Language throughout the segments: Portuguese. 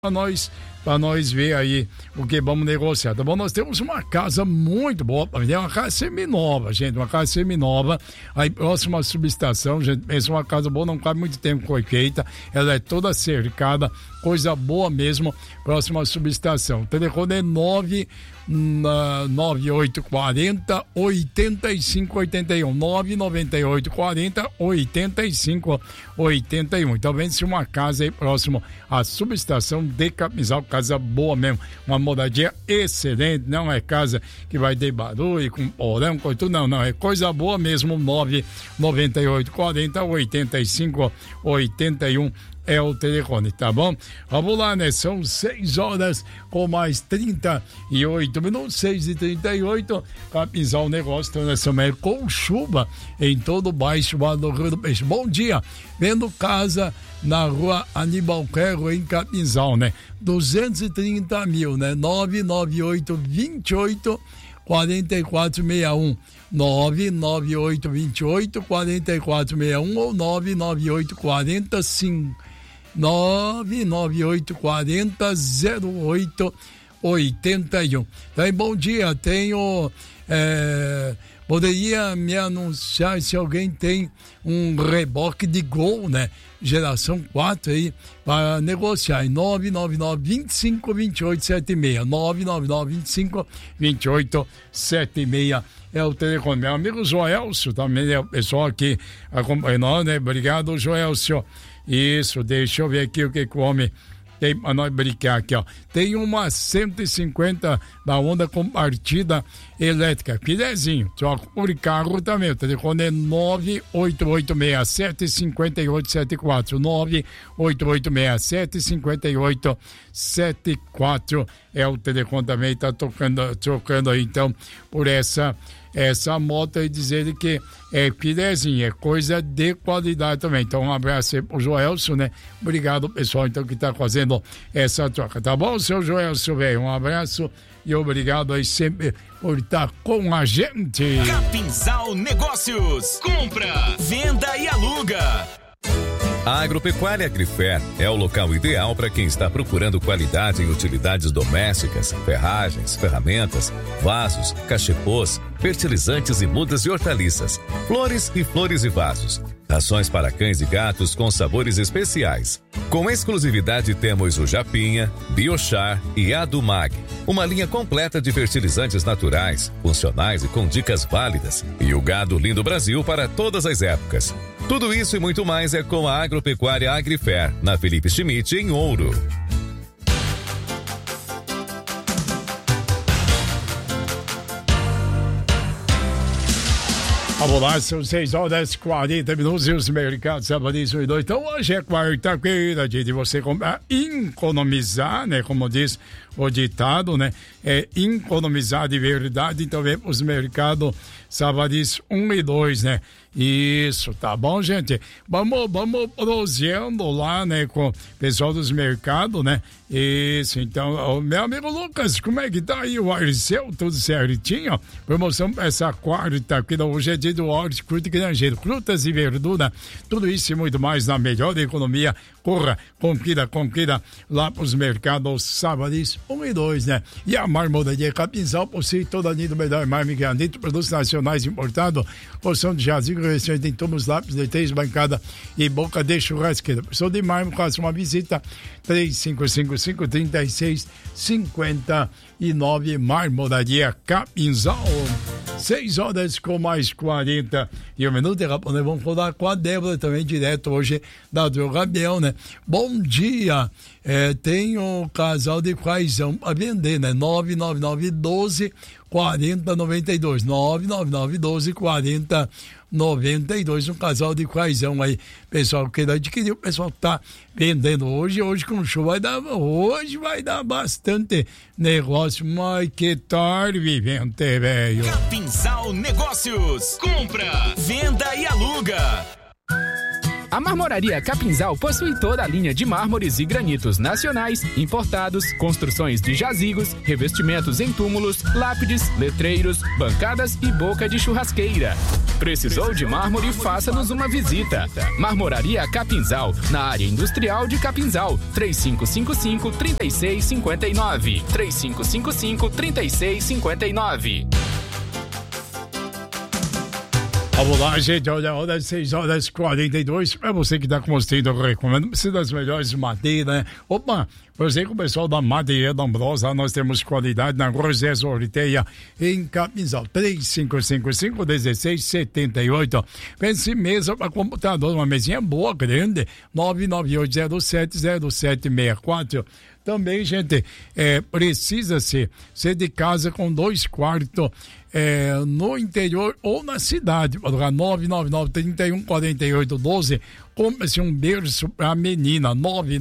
para nós ver aí o que vamos negociar, tá bom? Nós temos uma casa muito boa, é uma casa seminova, gente, uma casa seminova, aí próxima à subestação, gente, pensa uma casa boa, não cabe muito tempo que foi feita, ela é toda cercada, coisa boa mesmo, próxima à subestação. O telefone é 99840 8581 99840 8581. Então vende-se uma casa aí próximo à subestação de Capinzal, casa boa mesmo, uma moradia excelente, não é casa que vai ter barulho, com porão, com tudo, não, é coisa boa mesmo. 99840 8581 é o telefone, tá bom? Vamos lá, né? São 6 horas com mais 38 minutos, 6h38. Capinzal Negócio Nacional com chuva em todo o Baixo Vale do Rio do Peixe. Bom dia, vendo casa na rua Aníbal Ferro, em Capinzal, né? 230 mil, né? 998 28 4461 99828 4461 ou 99840-0881. Então, bom dia, tenho... poderia me anunciar se alguém tem um reboque de Gol, né? Geração 4 aí, para negociar em 999-25-2876. 999-25-2876 é o telefone. Meu amigo Joelcio também é o pessoal aqui acompanhando, né? Obrigado, Joelcio. Isso, deixa eu ver aqui o que o homem tem para nós brincar aqui, ó. Tem uma 150 da onda compartida elétrica, filezinho, troca por carro também. O telefone é 98867-5874. 98867-5874 é o telefone também, tá trocando aí então por essa moto aí, dizendo que é filezinho, é coisa de qualidade também. Então um abraço aí pro Joelcio, né? Obrigado, pessoal, então, que tá fazendo essa troca, tá bom, seu Joelcio, velho? Um abraço e obrigado aí sempre por estar com a gente. Capinzal Negócios, compra, venda e aluga. A Agropecuária Agrifer é o local ideal para quem está procurando qualidade em utilidades domésticas, ferragens, ferramentas, vasos, cachepôs, fertilizantes e mudas de hortaliças, flores e vasos. Rações para cães e gatos com sabores especiais. Com exclusividade temos o Japinha, Biochar e Adumag. Uma linha completa de fertilizantes naturais, funcionais e com dicas válidas. E o gado Lindo Brasil para todas as épocas. Tudo isso e muito mais é com a Agropecuária Agrifer, na Felipe Schmidt, em Ouro. Vamos lá, são 6 horas e 40 minutos e os mercados avançam em 2. Então hoje é quarta-feira, dia de você comprar, economizar, né? Como diz o ditado, né? É economizar de verdade. Então vem os mercados sábados 1 e 2, né? Isso, tá bom, gente? Vamos proseando lá, né, com o pessoal dos mercados, né? Isso, então, o meu amigo Lucas, como é que tá aí o Arceu? Tudo certinho? Promoção para essa quarta-feira, hoje é dia do hortifruti granjeiro, frutas e verdura, tudo isso e muito mais na melhor economia. Corra, confira lá pros mercados sábados 1 e 2, né? E a Marmoraria Capinzal possui toda a linha do melhor mármore granito, produtos nacionais importados, porção de jazigo, restante em tubos, lápis, leiteiros, bancada e boca de churrasqueira. Pessoal de mármore, faça uma visita, 3555-3659, Marmoraria Capinzal. 6 horas com mais 40 e um minuto, nós vamos falar com a Débora também, direto hoje da Drogabel, né? Bom dia, tem um casal de quaisão para vender, né? 99912 4092, 99912 4092, um casal de quaisão aí, pessoal que adquiriu, o pessoal tá vendendo hoje com chuva, hoje vai dar bastante negócio, mas que tarde, vivente, velho. Capinzal Negócios, compra, venda e aluga. A Marmoraria Capinzal possui toda a linha de mármores e granitos nacionais, importados, construções de jazigos, revestimentos em túmulos, lápides, letreiros, bancadas e boca de churrasqueira. Precisou de mármore? Faça-nos uma visita. Marmoraria Capinzal, na área industrial de Capinzal. 3555-3659. 3555-3659. Vamos lá, gente, olha, 6h42, para você que está construindo, eu recomendo, precisa das melhores madeiras, né? Opa, você com o pessoal da Madeira da Ambrosa, nós temos qualidade na José Sorteia em Capinzal, 3555-1678. Pense mesa para computador, uma mesinha boa, grande, 998070764. Também, gente, precisa ser de casa com 2 quartos no interior ou na cidade. 999-314812. Compre-se um berço para menina.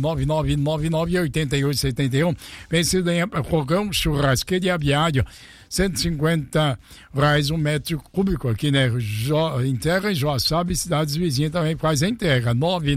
999-998871. Vencido em fogão, churrasqueira e aviário. R$150 um metro cúbico aqui, né? Entrega em Joaçaba e cidades vizinhas também faz a entrega.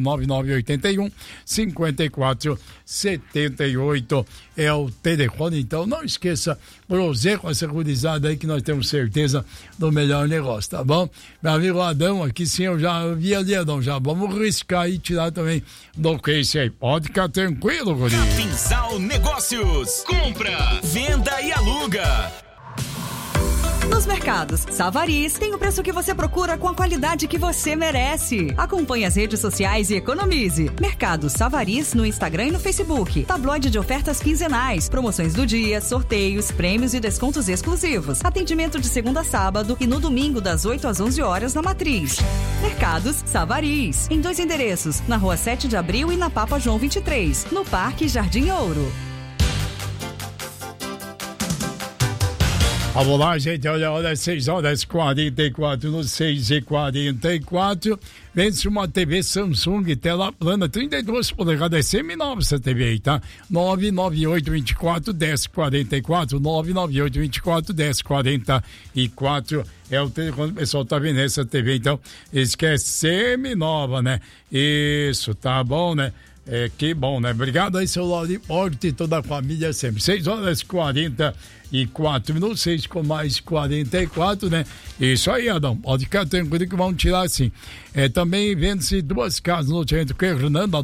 99981-5478 é o telefone. Então não esqueça, Brosé com essa gurizada aí que nós temos certeza do melhor negócio, tá bom? Meu amigo Adão aqui, sim, eu já vi ali, Adão, já vamos riscar e tirar também do case aí. Pode ficar tranquilo, guri. Capinzal Negócios. Compra, venda e aluga. Nos mercados Savariz tem o preço que você procura com a qualidade que você merece. Acompanhe as redes sociais e economize. Mercado Savariz no Instagram e no Facebook. Tabloide de ofertas quinzenais, promoções do dia, sorteios, prêmios e descontos exclusivos. Atendimento de segunda a sábado e no domingo das 8 às 11 horas na Matriz. Mercados Savariz, em 2 endereços, na Rua 7 de Abril e na Papa João 23, no Parque Jardim Ouro. Vamos lá, gente, olha, 6h44, no 6h44, vende-se uma TV Samsung, tela plana, 32 polegadas, semi-nova essa TV aí, tá? 99824-1044, 99824-1044, é o telefone, o pessoal tá vendo essa TV, então, eles querem semi-nova, né? Isso, tá bom, né? Que bom, né? Obrigado aí, seu Lauri Porte e toda a família sempre. 6h44, 6 com mais 44, né? Isso aí, Adão. Pode ficar tranquilo que vão tirar assim. Também vende-se 2 casas no centro, Fernanda,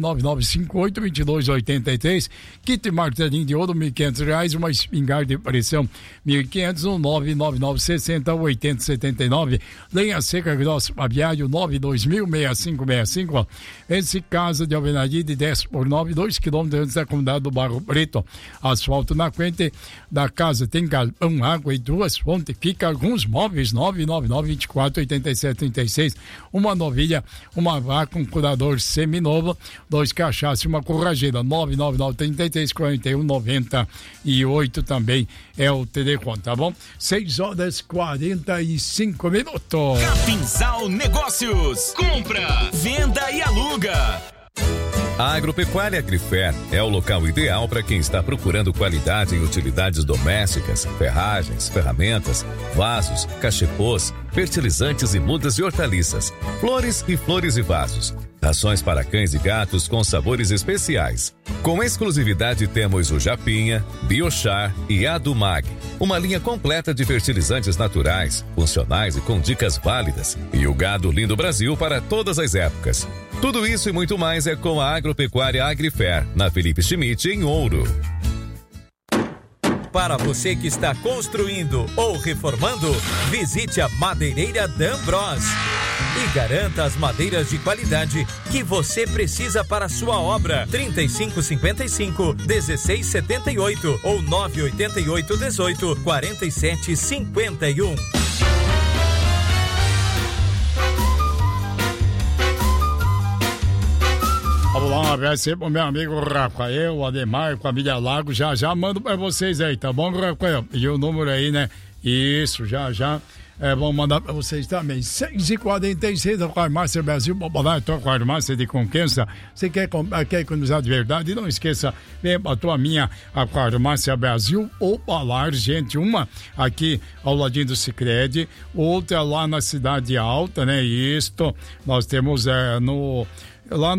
99958-2283. Kit martelinho de ouro, R$1.500. Uma espingarda de pressão, R$1.500. No 99960-8079. Lenha seca grossa, aviário, 92000-6565. Vende-se casa de alvenaria de 10x9, 2 km antes da comunidade do Barro Preto. Asfalto na frente da casa tem galpão, água e 2 fontes. Fica alguns móveis, 999-24-8736. Uma novilha, uma vaca, um curador seminovo, 2 cachaças e uma corrageira, 999-33-41-98 também é o telefone, tá bom? 6h45. Capinzal Negócios. Compra, venda e aluga. A Agropecuária Agrifer é o local ideal para quem está procurando qualidade em utilidades domésticas, ferragens, ferramentas, vasos, cachepôs, fertilizantes e mudas de hortaliças, flores e vasos. Rações para cães e gatos com sabores especiais. Com exclusividade temos o Japinha, Biochar e Adumag. Uma linha completa de fertilizantes naturais, funcionais e com dicas válidas. E o gado Lindo Brasil para todas as épocas. Tudo isso e muito mais é com a Agropecuária Agrifer, na Felipe Schmidt, em Ouro. Para você que está construindo ou reformando, visite a Madeireira D'Ambros e garanta as madeiras de qualidade que você precisa para a sua obra. 3555-1678 ou 988-18-4751. Vamos lá, vai ser pro meu amigo Rafael, Ademar, família Lago, já mando pra vocês aí, tá bom, Rafael? E o número aí, né? Isso, já Vamos mandar para vocês também. 6h46 da Farmácia Brasil Popular, tua farmácia de confiança. Você quer economizar de verdade? Não esqueça, vem para tua minha a Farmácia Brasil Popular, gente. Uma aqui ao ladinho do Sicredi, outra lá na Cidade Alta, né? Isto, nós temos lá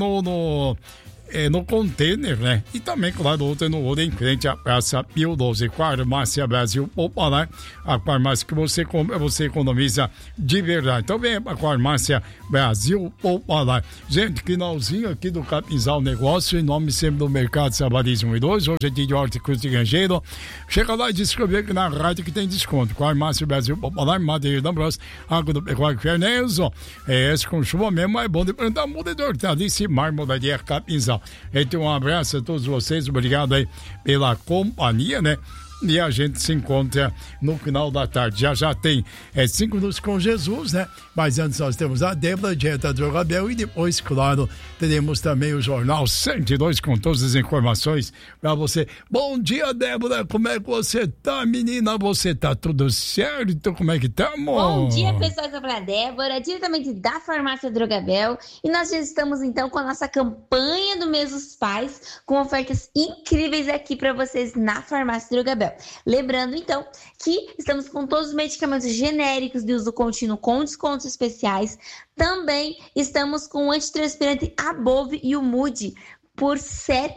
no container, né? E também, claro, outra no ouro em frente à Praça Pio 12, Farmácia Brasil Popular, a farmácia que você compra, você economiza de verdade. Então vem a Farmácia Brasil Popular. Gente, finalzinho aqui do Capinzal Negócio, em nome sempre do Mercado Savariz 1 e 2, hoje é dia de hortifruti e grangeiro. Chega lá e descobrir aqui na rádio que tem desconto. Farmácia Brasil Popular, Madeira da Bros, Agropecuário Fernandes, esse com chuva mesmo é bom de plantar muda de hortaliça e marmoraria Capinzal. Então, um abraço a todos vocês, obrigado aí pela companhia, né? E a gente se encontra no final da tarde. Já tem 5 minutos com Jesus, né? Mas antes nós temos a Débora, dieta Drogabel, e depois, claro, teremos também o Jornal 102 com todas as informações para você. Bom dia, Débora, como é que você tá, menina? Você tá tudo certo? Como é que tá, amor? Bom dia, pessoal, eu sou a Débora, diretamente da Farmácia Drogabel, e nós já estamos então com a nossa campanha do mês dos pais, com ofertas incríveis aqui para vocês na Farmácia Drogabel. Lembrando, então, que estamos com todos os medicamentos genéricos de uso contínuo com descontos especiais. Também estamos com o antitranspirante Above e o Mood por R$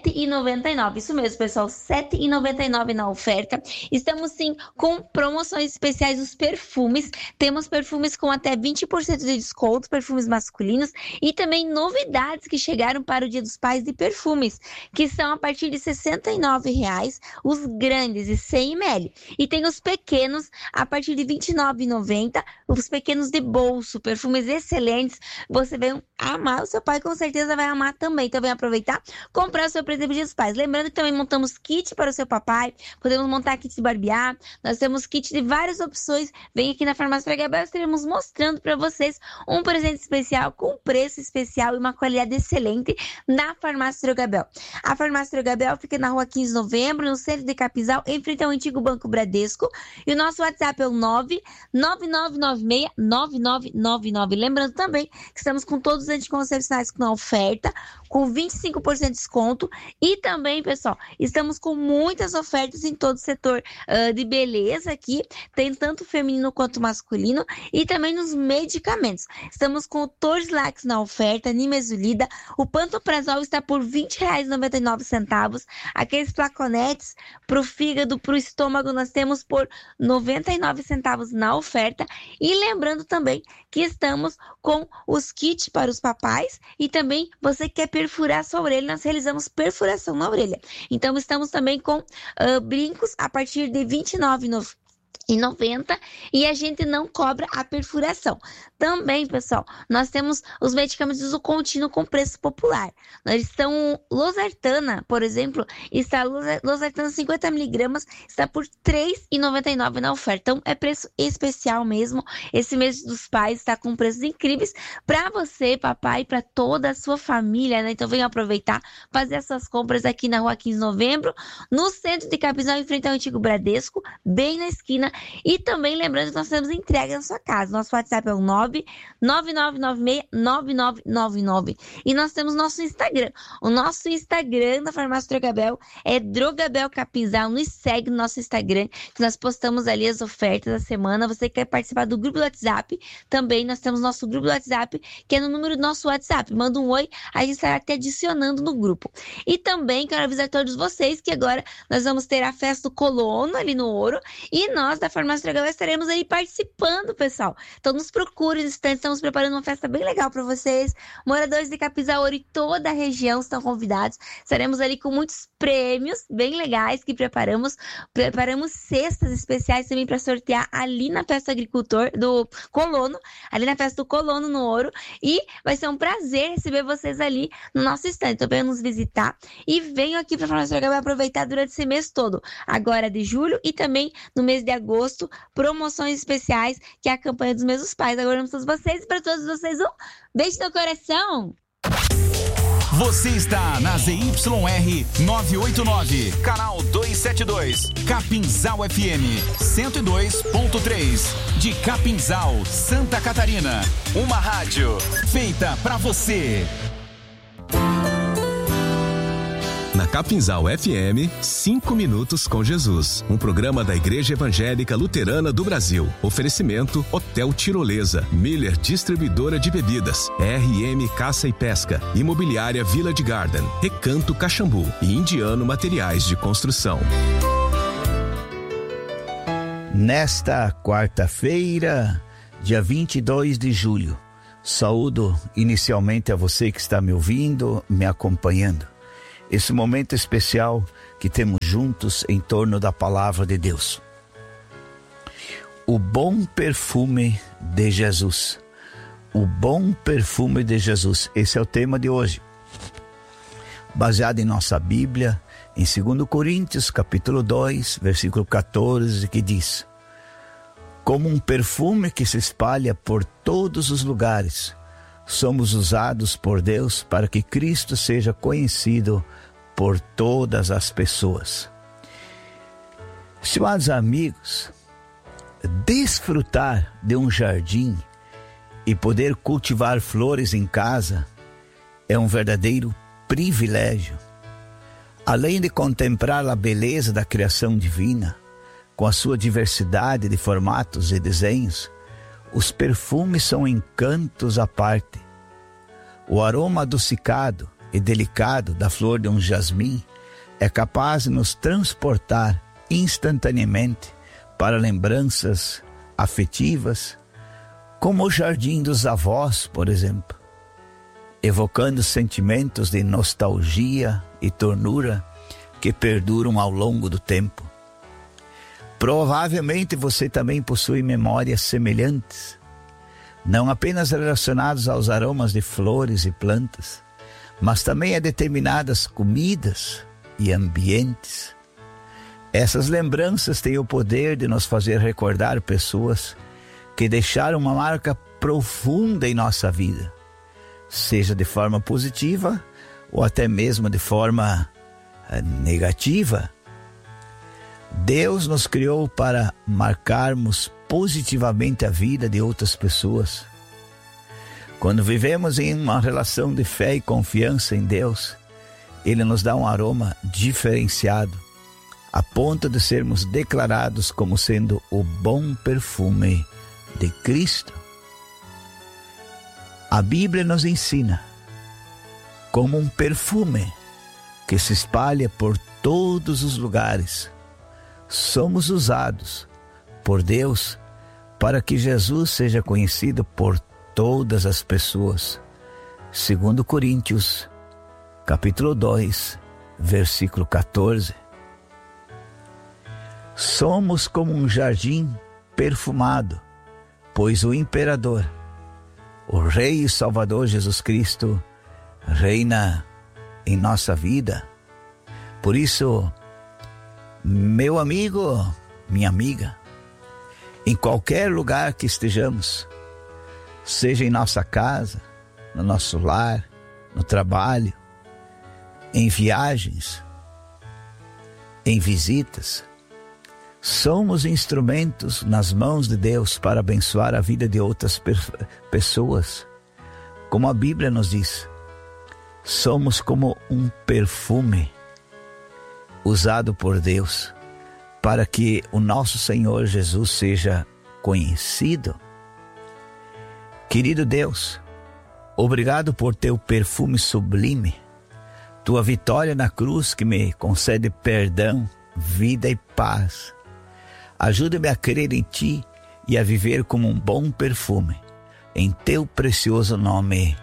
7,99. Isso mesmo, pessoal, R$ 7,99 na oferta. Estamos, sim, com promoções especiais dos perfumes. Temos perfumes com até 20% de desconto, perfumes masculinos, e também novidades que chegaram para o Dia dos Pais de perfumes, que são a partir de R$ 69,00, os grandes de 100 ml. E tem os pequenos a partir de R$ 29,90, os pequenos de bolso, perfumes excelentes. Você vai amar, o seu pai com certeza vai amar também. Então, vem aproveitar, comprar o seu presente para os pais. Lembrando que também montamos kit para o seu papai, podemos montar kit de barbear, nós temos kit de várias opções. Vem aqui na Farmácia Drogabel, estaremos mostrando para vocês um presente especial com preço especial e uma qualidade excelente na Farmácia Drogabel. A Farmácia Drogabel fica na rua 15 de novembro, no centro de Capinzal, em frente ao antigo Banco Bradesco, e o nosso WhatsApp é o 99996-9999. Lembrando também que estamos com todos os anticoncepcionais com oferta, com 25% de desconto, e também, pessoal, estamos com muitas ofertas em todo o setor de beleza aqui, tem tanto feminino quanto masculino, e também nos medicamentos. Estamos com o Torslax na oferta, Nimesulida, o Pantoprazol está por R$ 20,99, aqueles flaconetes para o fígado, para o estômago, nós temos por 99 centavos na oferta. E lembrando também que estamos com os kits para os papais, e também você quer perfurar sua orelha, nós realizamos perfuração na orelha. Então estamos também com brincos a partir de R$ 29,90, e a gente não cobra a perfuração. Também, pessoal, nós temos os medicamentos de uso contínuo com preço popular. Nós estamos, losartana, por exemplo, está losartana 50mg, está por R$ 3,99 na oferta. Então, é preço especial mesmo. Esse mês dos pais está com preços incríveis para você, papai, para toda a sua família, né? Então, venha aproveitar, fazer as suas compras aqui na rua 15 de novembro, no centro de Capinzal, em frente ao antigo Bradesco, bem na esquina. E também lembrando que nós temos entrega na sua casa. Nosso WhatsApp é o 99996-9999. E nós temos nosso Instagram. O nosso Instagram da Farmácia Drogabel é Drogabel Capinzal. Nos segue no nosso Instagram, que nós postamos ali as ofertas da semana. Você quer participar do grupo do WhatsApp? Também nós temos nosso grupo do WhatsApp, que é no número do nosso WhatsApp. Manda um oi, a gente estará te adicionando no grupo. E também quero avisar a todos vocês que agora nós vamos ter a festa do Colono ali no Ouro, e nós da Farmácia Drogabel estaremos aí participando, pessoal. Então nos procure, estamos preparando uma festa bem legal para vocês. Moradores de Capinzal e toda a região estão convidados. Estaremos ali com muitos prêmios bem legais que preparamos cestas especiais também para sortear ali na festa agricultor do Colono, ali na festa do Colono no Ouro, e vai ser um prazer receber vocês ali no nosso stand. Então venham nos visitar e venham aqui para a Farmácia Drogabel aproveitar durante esse mês todo, agora de julho e também no mês de agosto, promoções especiais, que é a campanha dos meus pais. Agora, para todos vocês e para todos vocês, um beijo no coração! Você está na ZYR 989, canal 272, Capinzal FM 102.3, de Capinzal, Santa Catarina. Uma rádio feita pra você. Na Capinzal FM, 5 Minutos com Jesus. Um programa da Igreja Evangélica Luterana do Brasil. Oferecimento Hotel Tirolesa, Miller Distribuidora de Bebidas, RM Caça e Pesca, Imobiliária Village Garden, Recanto Caxambu e Indiano Materiais de Construção. Nesta quarta-feira, dia 22 de julho, saúdo inicialmente a você que está me ouvindo, me acompanhando. Esse momento especial que temos juntos em torno da palavra de Deus. O bom perfume de Jesus. O bom perfume de Jesus. Esse é o tema de hoje. Baseado em nossa Bíblia, em 2 Coríntios, capítulo 2, versículo 14, que diz: como um perfume que se espalha por todos os lugares, somos usados por Deus para que Cristo seja conhecido por todas as pessoas. Estimados amigos, desfrutar de um jardim e poder cultivar flores em casa é um verdadeiro privilégio. Além de contemplar a beleza da criação divina, com a sua diversidade de formatos e desenhos, os perfumes são encantos à parte. O aroma adocicado e delicado da flor de um jasmim é capaz de nos transportar instantaneamente para lembranças afetivas, como o jardim dos avós, por exemplo, evocando sentimentos de nostalgia e ternura que perduram ao longo do tempo. Provavelmente você também possui memórias semelhantes, não apenas relacionadas aos aromas de flores e plantas, mas também a determinadas comidas e ambientes. Essas lembranças têm o poder de nos fazer recordar pessoas que deixaram uma marca profunda em nossa vida, seja de forma positiva ou até mesmo de forma negativa. Deus nos criou para marcarmos positivamente a vida de outras pessoas. Quando vivemos em uma relação de fé e confiança em Deus, Ele nos dá um aroma diferenciado, a ponto de sermos declarados como sendo o bom perfume de Cristo. A Bíblia nos ensina como um perfume que se espalha por todos os lugares. Somos usados por Deus para que Jesus seja conhecido por todas as pessoas. 2 Coríntios, capítulo 2, versículo 14. Somos como um jardim perfumado, pois o imperador, o Rei e Salvador Jesus Cristo, reina em nossa vida. Por isso, meu amigo, minha amiga, em qualquer lugar que estejamos, seja em nossa casa, no nosso lar, no trabalho, em viagens, em visitas, somos instrumentos nas mãos de Deus para abençoar a vida de outras pessoas. Como a Bíblia nos diz, somos como um perfume usado por Deus para que o nosso Senhor Jesus seja conhecido. Querido Deus, obrigado por teu perfume sublime, tua vitória na cruz que me concede perdão, vida e paz. Ajuda-me a crer em Ti e a viver como um bom perfume, em Teu precioso nome.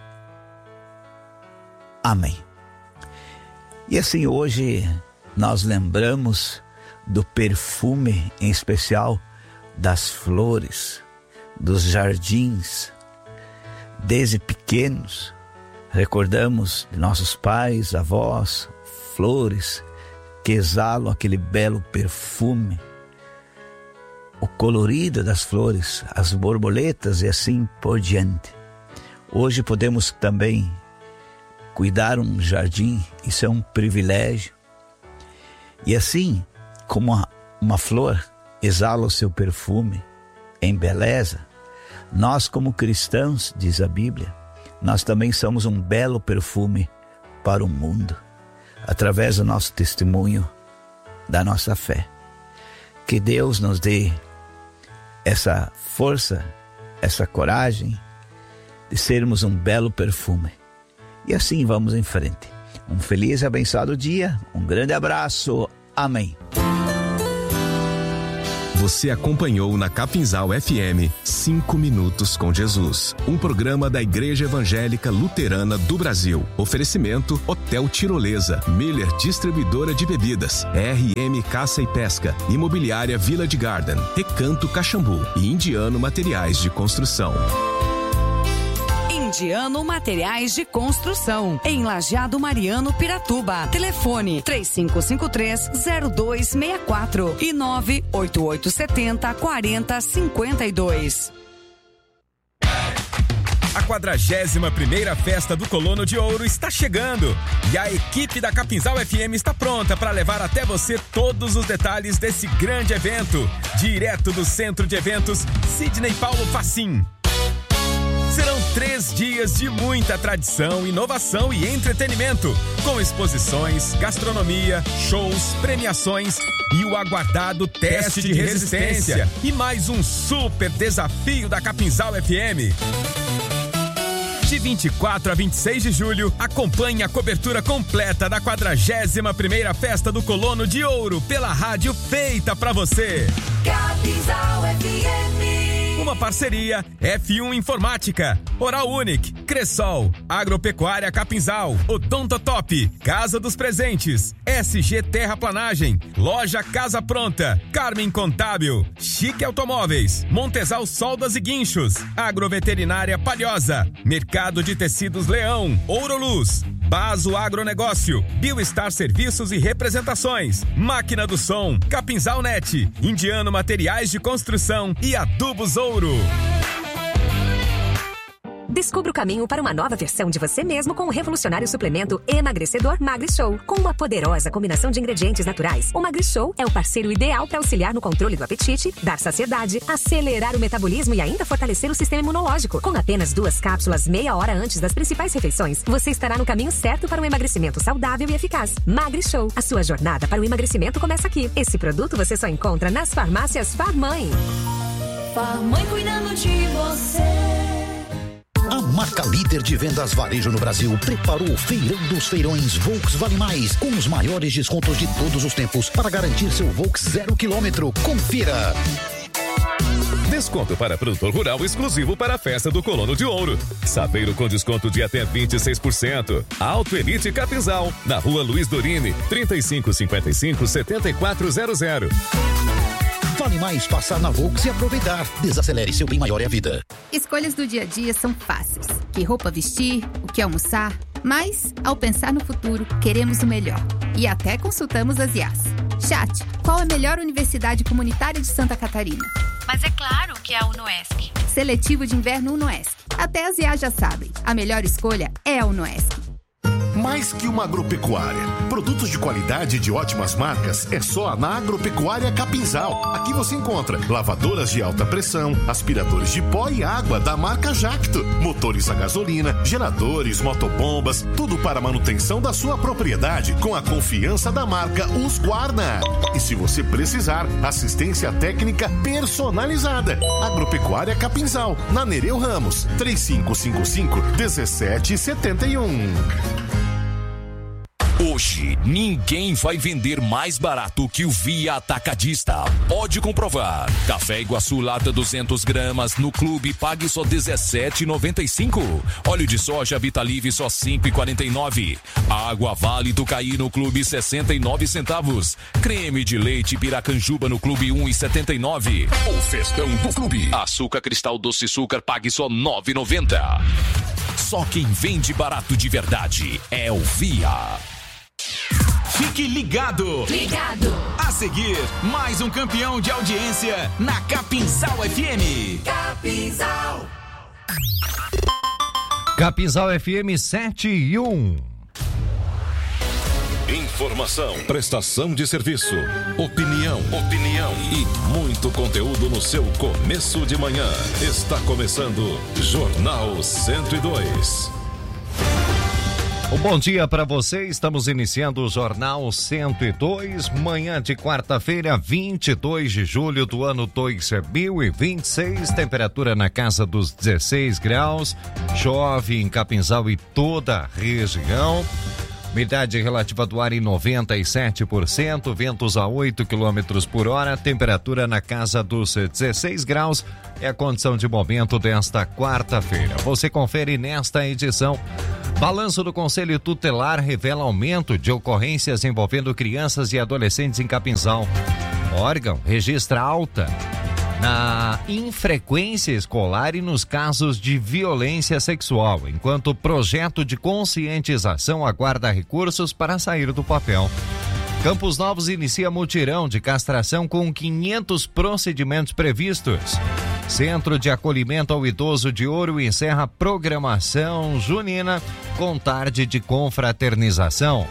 Amém. E assim hoje nós lembramos do perfume, em especial das flores, dos jardins. Desde pequenos, recordamos de nossos pais, avós, flores que exalam aquele belo perfume. O colorido das flores, as borboletas e assim por diante. Hoje podemos também cuidar um jardim, isso é um privilégio. E assim como uma flor exala o seu perfume em beleza, nós como cristãos, diz a Bíblia, nós também somos um belo perfume para o mundo, através do nosso testemunho, da nossa fé. Que Deus nos dê essa força, essa coragem de sermos um belo perfume. E assim vamos em frente. Um feliz e abençoado dia, um grande abraço, amém. Você acompanhou na Capinzal FM 5 Minutos com Jesus, um programa da Igreja Evangélica Luterana do Brasil. Oferecimento Hotel Tirolesa, Miller Distribuidora de Bebidas, RM Caça e Pesca, Imobiliária Village Garden, Recanto Caxambu e Indiano Materiais de Construção. Indiano Materiais de Construção, em Lajeado Mariano, Piratuba. Telefone 3553-0264 e 98870-4052. A 41ª Festa do Colono de Ouro está chegando e a equipe da Capinzal FM está pronta para levar até você todos os detalhes desse grande evento, direto do Centro de Eventos Sidney Paulo Facim. Serão 3 dias de muita tradição, inovação e entretenimento, com exposições, gastronomia, shows, premiações e o aguardado teste de resistência e mais um super desafio da Capinzal FM. De 24 a 26 de julho, acompanhe a cobertura completa da 41ª Festa do Colono de Ouro pela rádio feita pra você. Capinzal FM. Uma parceria F1 Informática, Oral Unique, Cressol, Agropecuária Capinzal, Odontotop, Casa dos Presentes, SG Terraplanagem, Loja Casa Pronta, Carmen Contábil, Chique Automóveis, Montesal Soldas e Guinchos, Agroveterinária Palhosa, Mercado de Tecidos Leão, Ouroluz, Baso Agronegócio, Biostar Serviços e Representações, Máquina do Som, Capinzal Net, Indiano Materiais de Construção e Adubos Ouro. Descubra o caminho para uma nova versão de você mesmo com o revolucionário suplemento emagrecedor MagriShow. Com uma poderosa combinação de ingredientes naturais, o MagriShow é o parceiro ideal para auxiliar no controle do apetite, dar saciedade, acelerar o metabolismo e ainda fortalecer o sistema imunológico. Com apenas 2 cápsulas meia hora antes das principais refeições, você estará no caminho certo para um emagrecimento saudável e eficaz. MagriShow, a sua jornada para o emagrecimento começa aqui. Esse produto você só encontra nas farmácias Farmãe. Farmãe cuidando de você. A marca líder de vendas varejo no Brasil preparou o Feirão dos Feirões Volks Vale Mais, com os maiores descontos de todos os tempos para garantir seu Volks 0 km. Confira! Desconto para produtor rural exclusivo para a Festa do Colono de Ouro. Saveiro com desconto de até 26%. Auto Elite Capinzal, na Rua Luiz Dorini, 3555-7400. Vale mais passar na Volks e aproveitar. Desacelere, seu bem maior é a vida. Escolhas do dia a dia são fáceis. Que roupa vestir, o que almoçar. Mas, ao pensar no futuro, queremos o melhor. E até consultamos as IAs. Chat, qual a melhor universidade comunitária de Santa Catarina? Mas é claro que é a UNOESC. Seletivo de inverno UNOESC. Até as IAs já sabem. A melhor escolha é a UNOESC. Mais que uma agropecuária. Produtos de qualidade e de ótimas marcas é só na Agropecuária Capinzal. Aqui você encontra lavadoras de alta pressão, aspiradores de pó e água da marca Jacto, motores a gasolina, geradores, motobombas, tudo para a manutenção da sua propriedade com a confiança da marca Husqvarna. E se você precisar, assistência técnica personalizada. Agropecuária Capinzal, na Nereu Ramos, 3555-1771. Hoje, ninguém vai vender mais barato que o Via Atacadista. Pode comprovar. Café Iguaçu lata 200 gramas no clube pague só R$17,95. Óleo de soja Vitalive só R$5,49. Água Vale do Caí no clube 69 centavos. Creme de leite Piracanjuba no clube 1,79. O festão do clube. Açúcar Cristal Doce Açúcar pague só R$9,90. Só quem vende barato de verdade é o Via. Fique ligado! Ligado! A seguir, mais um campeão de audiência na Capinzal FM. Capinzal! Capinzal FM 7-1. Informação, prestação de serviço, opinião e muito conteúdo no seu começo de manhã. Está começando Jornal 102. Um bom dia para você, estamos iniciando o Jornal 102, manhã de quarta-feira, 22 de julho do ano 2026, temperatura na casa dos 16 graus, chove em Capinzal e toda a região. Umidade relativa do ar em 97%, ventos a 8 km por hora, temperatura na casa dos 16 graus, é a condição de momento desta quarta-feira. Você confere nesta edição. Balanço do Conselho Tutelar revela aumento de ocorrências envolvendo crianças e adolescentes em Capinzal. Órgão registra alta na infrequência escolar e nos casos de violência sexual, enquanto o projeto de conscientização aguarda recursos para sair do papel. Campos Novos inicia mutirão de castração com 500 procedimentos previstos. Centro de Acolhimento ao Idoso de Ouro encerra programação junina com tarde de confraternização.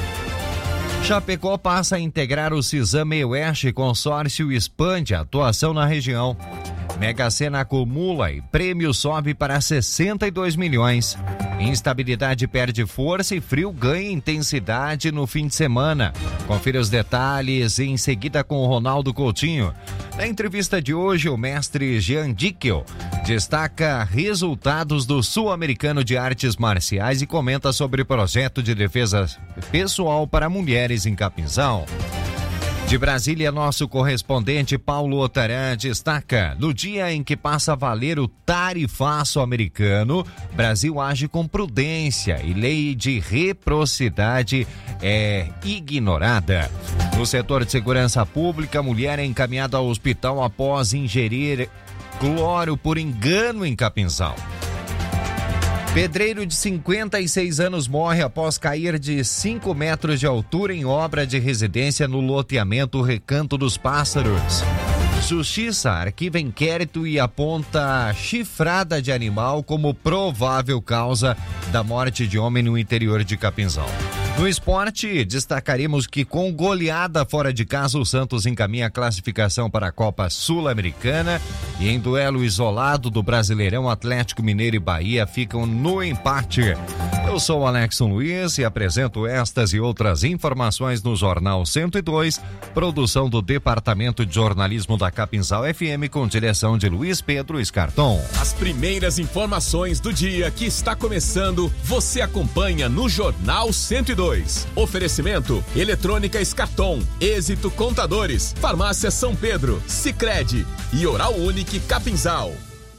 Chapecó passa a integrar o Cisame Oeste, consórcio expande a atuação na região. Mega Sena acumula e prêmio sobe para 62 milhões. Instabilidade perde força e frio ganha intensidade no fim de semana. Confira os detalhes em seguida com o Ronaldo Coutinho. Na entrevista de hoje, o mestre Jean Dickel destaca resultados do Sul-Americano de Artes Marciais e comenta sobre o projeto de defesa pessoal para mulheres em Capinzal. De Brasília, nosso correspondente Paulo Otaran destaca: no dia em que passa a valer o tarifaço americano, Brasil age com prudência e lei de reciprocidade é ignorada. No setor de segurança pública, mulher é encaminhada ao hospital após ingerir cloro por engano em Capinzal. Pedreiro de 56 anos morre após cair de 5 metros de altura em obra de residência no loteamento Recanto dos Pássaros. Justiça arquiva inquérito e aponta chifrada de animal como provável causa da morte de homem no interior de Capinzal. No esporte, destacaremos que com goleada fora de casa, o Santos encaminha a classificação para a Copa Sul-Americana e em duelo isolado do Brasileirão, Atlético Mineiro e Bahia ficam no empate. Eu sou o Alexson Luiz e apresento estas e outras informações no Jornal 102, produção do Departamento de Jornalismo da Capinzal FM com direção de Luiz Pedro Escarton. As primeiras informações do dia que está começando, você acompanha no Jornal 102. Oferecimento: Eletrônica Escarton, Êxito Contadores, Farmácia São Pedro, Sicredi e Oral Unique Capinzal.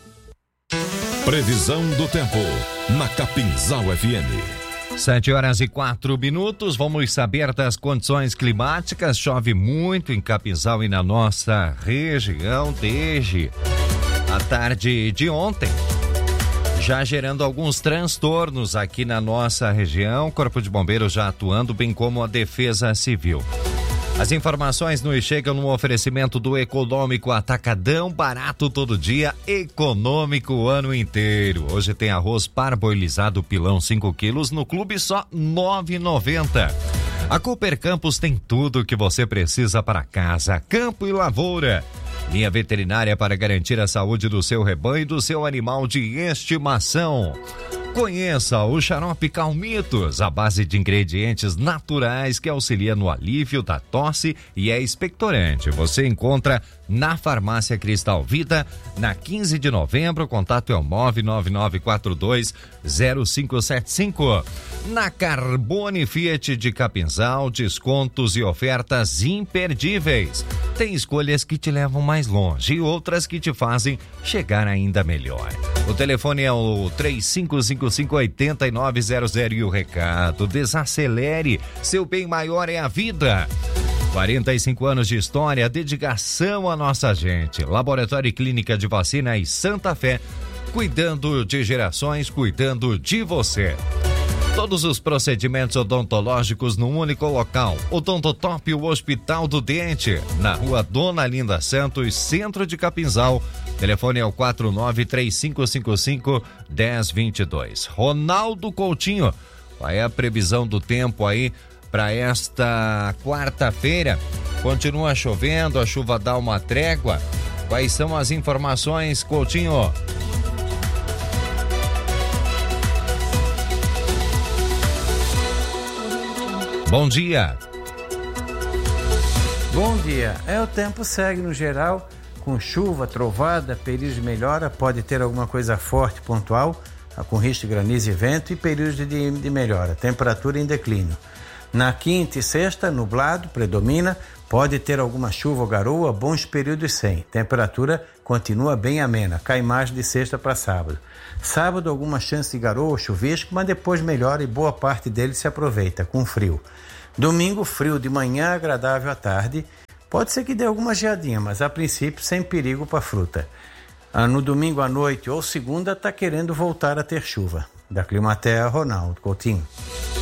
Previsão do tempo na Capinzal FM. 7h04, vamos saber das condições climáticas. Chove muito em Capinzal e na nossa região desde a tarde de ontem, já gerando alguns transtornos aqui na nossa região. Corpo de Bombeiros já atuando, bem como a Defesa Civil. As informações nos chegam no oferecimento do Econômico Atacadão, barato todo dia, econômico o ano inteiro. Hoje tem arroz parboilizado pilão 5 quilos no clube só R$ 9,90. A Cooper Campos tem tudo o que você precisa para casa, campo e lavoura. Linha veterinária para garantir a saúde do seu rebanho e do seu animal de estimação. Conheça o xarope Calmitos, a base de ingredientes naturais que auxilia no alívio da tosse e é expectorante. Você encontra na Farmácia Cristal Vida, na 15 de novembro, contato é o 999420575. Na Carbone Fiat de Capinzal, descontos e ofertas imperdíveis. Tem escolhas que te levam mais longe e outras que te fazem chegar ainda melhor. O telefone é o 3555-8900 e o recado: desacelere, seu bem maior é a vida. 45 anos de história, dedicação à nossa gente. Laboratório e Clínica de Vacinas Santa Fé, cuidando de gerações, cuidando de você. Todos os procedimentos odontológicos num único local. Odontotop, o Hospital do Dente, na Rua Dona Linda Santos, centro de Capinzal. Telefone é o 49-3555-1022. Ronaldo Coutinho, qual é a previsão do tempo aí para esta quarta-feira? Continua chovendo, a chuva dá uma trégua. Quais são as informações, Coutinho? Bom dia. Bom dia. O tempo segue no geral com chuva, trovada, períodos de melhora, pode ter alguma coisa forte, pontual, com risco de granizo e vento e períodos de melhora, temperatura em declínio. Na quinta e sexta, nublado, predomina, pode ter alguma chuva ou garoa, bons períodos sem. Temperatura continua bem amena, cai mais de sexta para sábado. Sábado, alguma chance de garoa ou chuvisco, mas depois melhora e boa parte dele se aproveita, com frio. Domingo, frio de manhã, agradável à tarde. Pode ser que dê alguma geadinha, mas a princípio sem perigo para a fruta. No domingo à noite ou segunda, está querendo voltar a ter chuva. Da Climatea, Ronaldo Coutinho.